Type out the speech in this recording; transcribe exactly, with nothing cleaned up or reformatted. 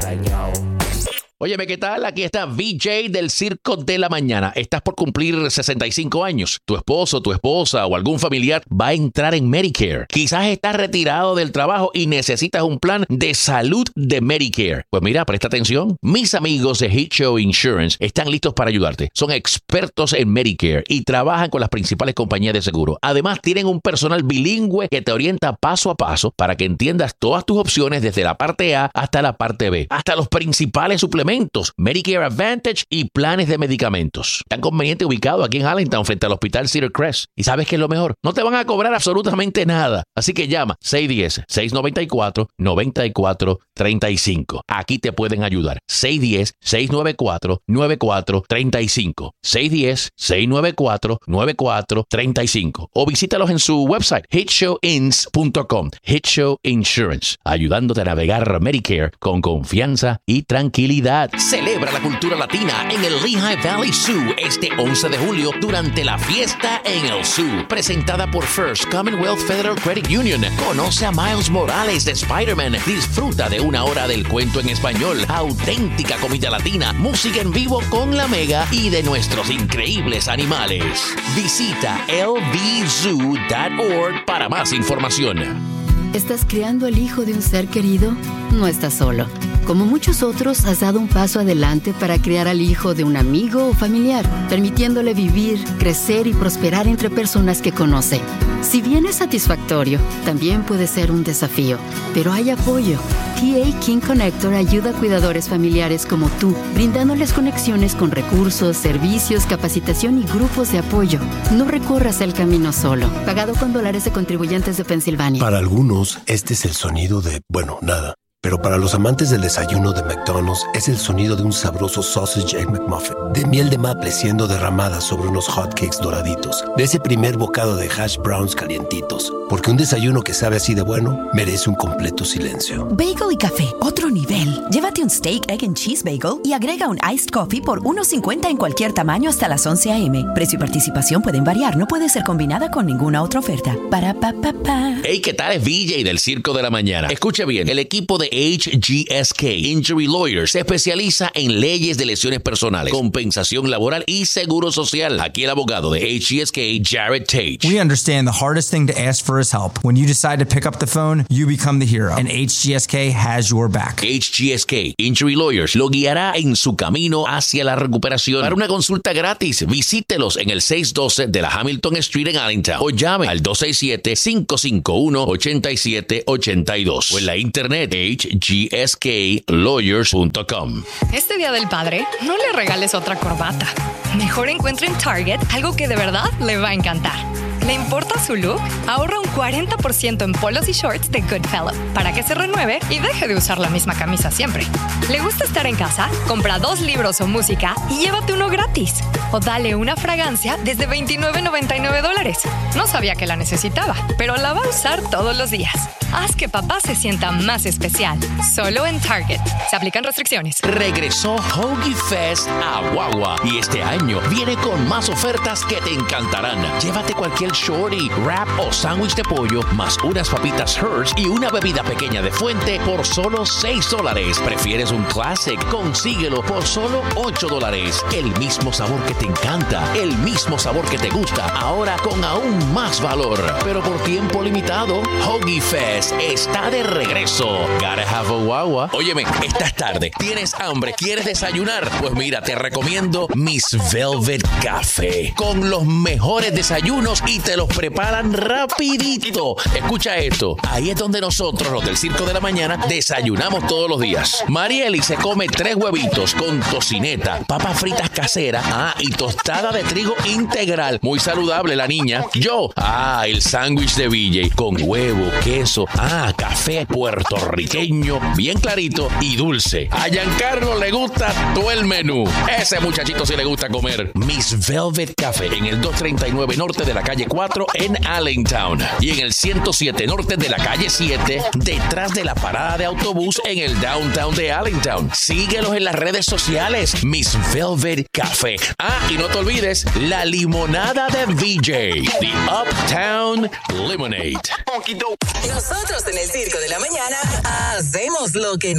dañado. Óyeme, ¿qué tal? Aquí está V J del Circo de la Mañana. Estás por cumplir sesenta y cinco años. Tu esposo, tu esposa o algún familiar va a entrar en Medicare. Quizás estás retirado del trabajo y necesitas un plan de salud de Medicare. Pues mira, presta atención. Mis amigos de Hit Show Insurance están listos para ayudarte. Son expertos en Medicare y trabajan con las principales compañías de seguro. Además, tienen un personal bilingüe que te orienta paso a paso para que entiendas todas tus opciones desde la parte A hasta la parte B, hasta los principales suplementos, Medicare Advantage y planes de medicamentos. Tan conveniente ubicado aquí en Allentown frente al Hospital Cedar Crest. ¿Y sabes qué es lo mejor? No te van a cobrar absolutamente nada. Así que llama seis uno cero, seis nueve cuatro, nueve cuatro tres cinco. Aquí te pueden ayudar. seis uno cero, seis nueve cuatro, nueve cuatro tres cinco. seis uno cero, seis nueve cuatro, nueve cuatro tres cinco. O visítalos en su website hit show ins punto com. Hit Show Insurance, ayudándote a navegar Medicare con confianza y tranquilidad. Celebra la cultura latina en el Lehigh Valley Zoo este once de julio durante la fiesta en el Zoo, presentada por First Commonwealth Federal Credit Union. Conoce a Miles Morales de Spider-Man. Disfruta de una hora del cuento en español, auténtica comida latina, música en vivo con la Mega y de nuestros increíbles animales. Visita l v zoo punto org para más información. ¿Estás criando al hijo de un ser querido? No estás solo. Como muchos otros, has dado un paso adelante para criar al hijo de un amigo o familiar, permitiéndole vivir, crecer y prosperar entre personas que conoce. Si bien es satisfactorio, también puede ser un desafío, pero hay apoyo. T A King Connector ayuda a cuidadores familiares como tú, brindándoles conexiones con recursos, servicios, capacitación y grupos de apoyo. No recorras el camino solo. Pagado con dólares de contribuyentes de Pensilvania. Para algunos, este es el sonido de, bueno, nada. Pero para los amantes del desayuno de McDonald's es el sonido de un sabroso Sausage Egg McMuffin, de miel de maple siendo derramada sobre unos hotcakes doraditos, de ese primer bocado de hash browns calientitos, porque un desayuno que sabe así de bueno merece un completo silencio. Bagel y café, otro nivel. Llévate un steak, egg and cheese bagel y agrega un iced coffee por uno cincuenta en cualquier tamaño hasta las once a eme. Precio y participación pueden variar, no puede ser combinada con ninguna otra oferta. Para pa pa pa. Hey, ¿qué tal? Es V J del Circo de la Mañana. Escuche bien, el equipo de H G S K Injury Lawyers se especializa en leyes de lesiones personales, compensación laboral y seguro social. Aquí el abogado de H G S K, Jared Tate. We understand the hardest thing to ask for is help. When you decide to pick up the phone, you become the hero, and H G S K has your back. H G S K Injury Lawyers lo guiará en su camino hacia la recuperación. Para una consulta gratis, visítelos en el seiscientos doce de la Hamilton Street en Allentown o llame al dos seis siete, cinco cinco uno, ocho siete ocho dos o en la internet H G S K lawyers punto com. Este Día del Padre, no le regales otra corbata. Mejor encuentre en Target algo que de verdad le va a encantar. ¿Le importa su look? Ahorra un cuarenta por ciento en polos y shorts de Goodfellow para que se renueve y deje de usar la misma camisa siempre. ¿Le gusta estar en casa? Compra dos libros o música y llévate uno gratis. O dale una fragancia desde veintinueve noventa y nueve dólares. No sabía que la necesitaba, pero la va a usar todos los días. Haz que papá se sienta más especial. Solo en Target. Se aplican restricciones. Regresó Hoagie Fest a Guagua y este año viene con más ofertas que te encantarán. Llévate cualquier shorty, wrap o sándwich de pollo, más unas papitas Hershey y una bebida pequeña de fuente por solo seis dólares. ¿Prefieres un classic? Consíguelo por solo ocho dólares. El mismo sabor que te encanta, el mismo sabor que te gusta, ahora con aún más valor. Pero por tiempo limitado, Hoagie Fest está de regreso. Gotta have a guagua. Óyeme, estás tarde, tienes hambre, quieres desayunar. Pues mira, te recomiendo Miss Velvet Café, con los mejores desayunos y te los preparan rapidito. Escucha esto, ahí es donde nosotros, los del Circo de la Mañana, desayunamos todos los días. Marieli se come tres huevitos con tocineta, papas fritas caseras, ah, y tostada de trigo integral. Muy saludable la niña. Yo, ah, el sándwich de V J con huevo, queso, ah, café puertorriqueño, bien clarito y dulce. A Giancarlo le gusta todo el menú. Ese muchachito sí le gusta comer. Miss Velvet Café en el doscientos treinta y nueve norte de la calle cuatro en Allentown y en el ciento siete norte de la calle siete detrás de la parada de autobús en el downtown de Allentown. Síguelos en las redes sociales. Miss Velvet Café. Ah, y no te olvides la limonada de V J, The Uptown Lemonade. Nosotros en el Circo de la Mañana hacemos lo que